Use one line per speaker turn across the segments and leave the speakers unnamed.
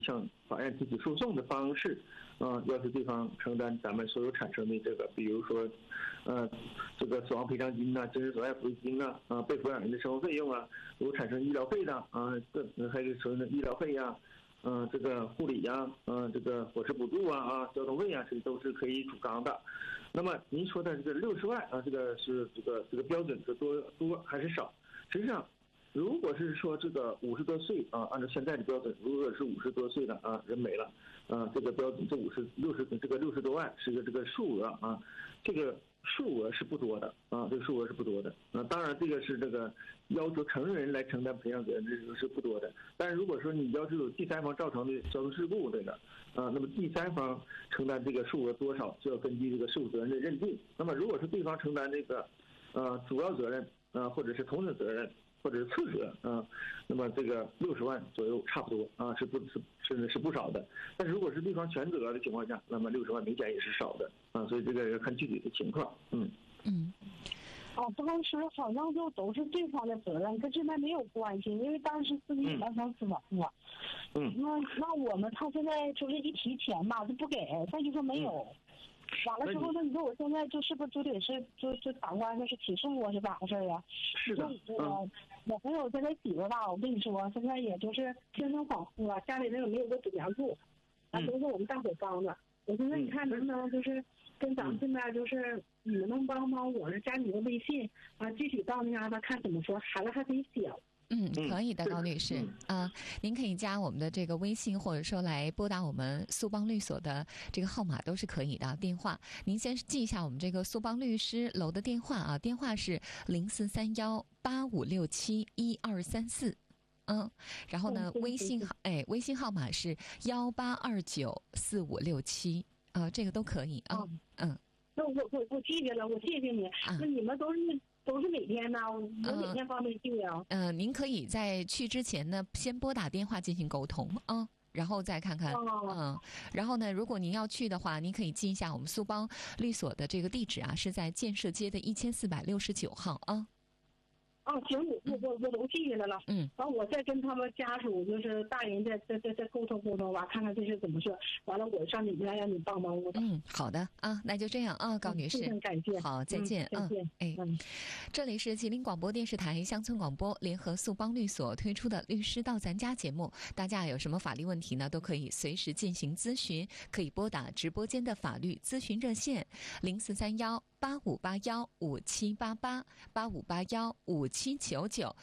向法院提起诉讼的方式，要求对方承担咱们所有产生的这个，比如说，这个死亡赔偿金呐、精神损害抚慰金呐、被抚养人的生活费用啊，如果产生医疗费的还有说的医疗费呀、这个护理呀、这个伙食补助啊、交通费啊，这都是可以主张的。那么您说的这个60万啊，这个是这个标准是多还是少？实际上，如果是说这个50多岁啊，按照现在的标准，如果是50多岁的人没了，这个标准这60多万是个这个数额啊，这个数额是不多的啊，这个数额是不多的。当然这个是这个要求成人来承担赔偿责任，这个是不多的。但是如果说你要是有第三方造成的交通事故这个那么第三方承担这个数额多少，就要根据这个事故责任的认定。那么如果是对方承担这个主要责任或者是同等责任，或者是次责那么这个60万左右差不多是不少的。但是如果是对方全责的情况下，那么60万明显也是少的所以这个要看具体的情况。
当时好像就都是对方的责任，跟这边没有关系，因为当时司机也想死亡了。那我们他现在就是一提钱吧，就不给，他就说没有。完了之后，那你说我现在就是不是就得是就打官司是起诉我是咋回事啊？
是的。
我朋友现在媳妇吧，我跟你说，现在也就是精神恍惚了，家里人也没有个主梁住，都是我们大伙帮的。我现在你看能不能就是跟咱们这边就是你们能帮我是加你的微信具体到那嘎达看怎么说，孩子还挺小。
可以的，高女士您可以加我们的这个微信，或者说来拨打我们苏邦律所的这个号码都是可以的。电话您先记一下我们这个苏邦律师楼的电话电话是043185671234。然后呢，微信号码是18294567这个都可以
那我记着了，我谢谢你。那你们都是哪天呢？我哪天方便去啊？
您可以在去之前呢，先拨打电话进行沟通然后再看看然后呢，如果您要去的话，您可以记一下我们苏邦律所的这个地址是在建设街的1469号
行，我都记下来了。完我再跟他们家属，就是大人再沟通沟通吧，看看这是怎么事。完了，我上你家让你帮帮我。
好的那就这样高女士，
非常感谢。
好，再见。
再见。
这里是吉林广播电视台乡村广播联合苏邦律所推出的律师到咱家节目，大家有什么法律问题呢，都可以随时进行咨询，可以拨打直播间的法律咨询热线043185815788 85815799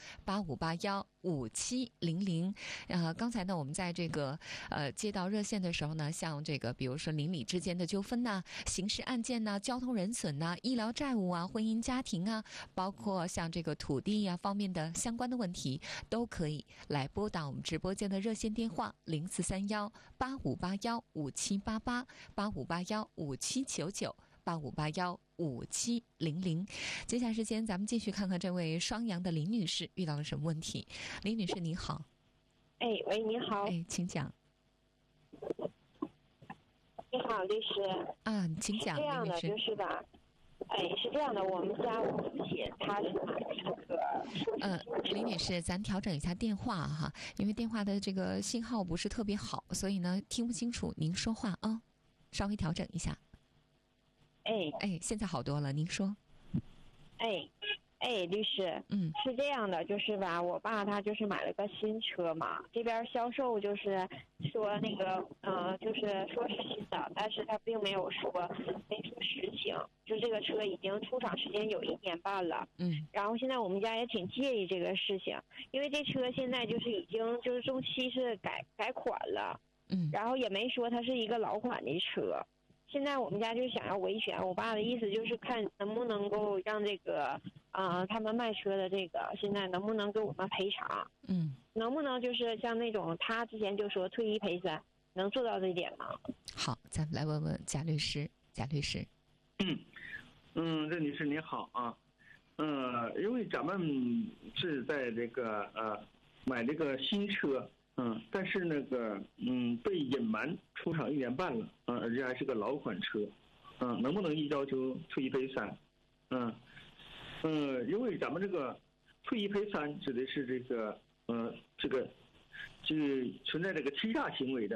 85815700。刚才呢，我们在这个接到热线的时候呢，像这个比如说邻里之间的纠纷刑事案件交通人损医疗债务婚姻家庭包括像这个土地方面的相关的问题，都可以来拨打我们直播间的热线电话043185815788 85815799 85815700。接下来时间咱们继续看看这位双阳的林女士遇到了什么问题。林女士你好。
喂，你好。
请讲。
你好，律师。
请讲。
这样的就是吧，是这样的，我们家我父亲他是买这个。
林女士，咱调整一下电话因为电话的这个信号不是特别好，所以呢听不清楚您说话稍微调整一下。现在好多了，您说。
律师，是这样的，就是吧，我爸他就是买了个新车嘛，这边销售就是说那个就是说是新的，但是他并没有说没出实情，就这个车已经出厂时间有1年半了。然后现在我们家也挺介意这个事情，因为这车现在就是已经就是中期是改款了，然后也没说它是一个老款的车。现在我们家就想要维权，我爸的意思就是看能不能够让这个他们卖车的这个现在能不能给我们赔偿，能不能就是像那种他之前就说退1赔3，能做到这一点吗？
好，咱们来问问贾律师。这女
士你好因为咱们是在这个买这个新车。但是那个被隐瞒出厂1年半了而且还是个老款车能不能要求退1赔3？因为咱们这个退1赔3指的是这个存在这个欺诈行为的